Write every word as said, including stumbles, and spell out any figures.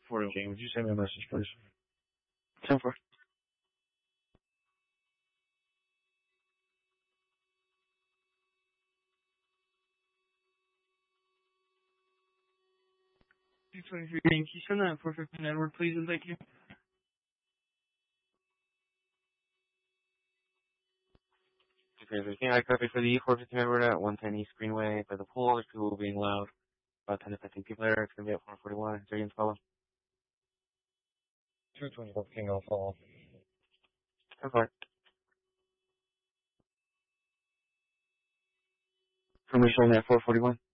forty. Would you send me a message, please? ten four. two twenty-three Yankee, send that four fifty Edward, please, and thank you. Okay, I copy for the four fifty Edward at one ten East Greenway by the pool. There's people being loud. About ten to fifteen people there. It's going to be at four forty-one. Is there any follow? two twenty-four King, I'll follow. ten four. Permission at four forty-one.